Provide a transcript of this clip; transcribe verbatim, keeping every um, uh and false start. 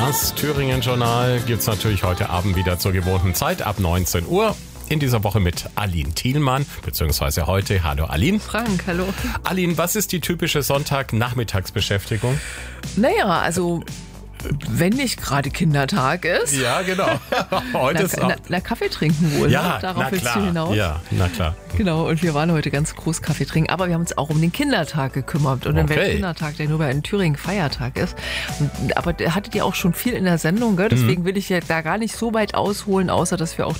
Das Thüringen-Journal gibt es natürlich heute Abend wieder zur gewohnten Zeit ab neunzehn Uhr. In dieser Woche mit Aline Thielmann, beziehungsweise heute. Hallo Aline. Frank, hallo. Aline, was ist die typische Sonntagnachmittagsbeschäftigung? Naja, also wenn nicht gerade Kindertag ist. Ja, genau. Heute na, ist auch. Na, na, Kaffee trinken wohl. Ja, ne? Darauf na willst klar. du hinaus. Ja, na klar. Genau, und wir waren heute ganz groß Kaffee trinken. Aber wir haben uns auch um den Kindertag gekümmert. Und den Okay. Weltkindertag, der nur bei in Thüringen Feiertag ist. Und, aber der hattet ja auch schon viel in der Sendung, gell? Deswegen will ich ja da gar nicht so weit ausholen, außer dass wir auch